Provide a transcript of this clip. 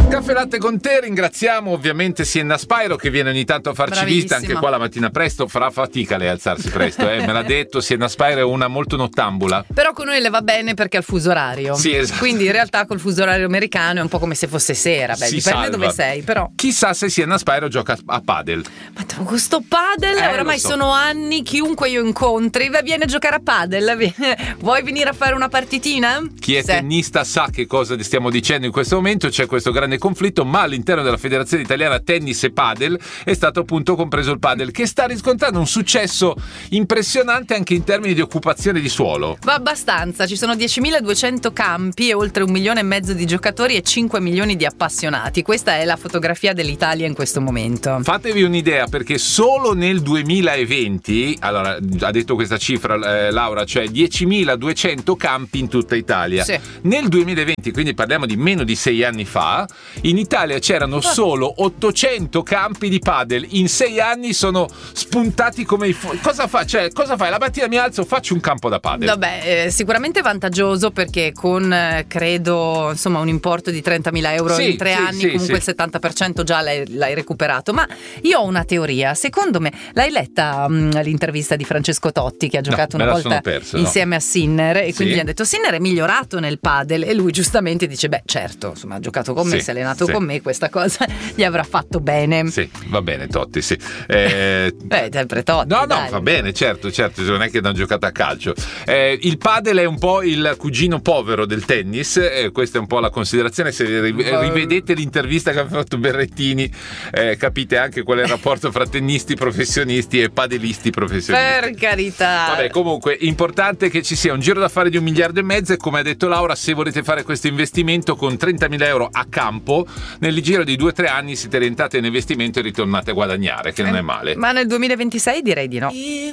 Caffè Latte con te, ringraziamo ovviamente Sienna Spyro che viene ogni tanto a farci visita anche qua la mattina presto, farà fatica lei alzarsi presto, me l'ha detto. Sienna Spyro è una molto nottambula. Però con noi le va bene perché ha il fuso orario. Sì, esatto. Quindi in realtà col fuso orario americano è un po' come se fosse sera, dipende salva. dove sei, però. Chissà se Sienna Spyro gioca a padel. Ma questo padel, oramai sono anni, chiunque io incontri viene a giocare a padel. Vuoi venire a fare una partitina? Chi è tennista sa che cosa stiamo dicendo in questo momento, c'è questo grande conflitto, ma all'interno della Federazione Italiana Tennis e Padel è stato appunto compreso il padel, che sta riscontrando un successo impressionante anche in termini di occupazione di suolo. Va abbastanza, ci sono 10.200 campi e oltre 1,5 milioni di giocatori e 5 milioni di appassionati. Questa è la fotografia dell'Italia in questo momento. Fatevi un'idea, perché solo nel 2020, allora ha detto questa cifra Laura, cioè 10.200 campi in tutta Italia. Sì. Nel 2020, quindi parliamo di meno di 6 anni fa, in Italia c'erano solo 800 campi di padel. In 6 anni sono spuntati come i cosa fa? Cioè, cosa fai? La mattina mi alzo, faccio un campo da padel. Vabbè, sicuramente vantaggioso perché con credo insomma un importo di 30.000 euro in 3 anni comunque il 70% già l'hai recuperato. Ma io ho una teoria, secondo me, l'hai letta l'intervista di Francesco Totti che ha giocato una volta insieme a Sinner e quindi gli hanno detto Sinner è migliorato nel padel e lui giustamente dice beh certo, insomma ha giocato con me, si è allenato con me, questa cosa gli avrà fatto bene. Sì, va bene Totti, sì. Sempre Totti. No, va bene, certo, non è che non giocate a calcio. Il padel è un po' il cugino povero del tennis, questa è un po' la considerazione. Se rivedete l'intervista che ha fatto Berrettini, capite anche qual è il rapporto fra tennisti professionisti e padelisti professionisti. Per carità. Vabbè, comunque importante che ci sia un giro d'affari di 1,5 miliardi e come ha detto Laura, se volete fare questo investimento con 30.000 euro a campo, nel giro di 2 o 3 anni siete rientrati in investimento e ritornate a guadagnare, che non è male. Ma nel 2026 direi di no.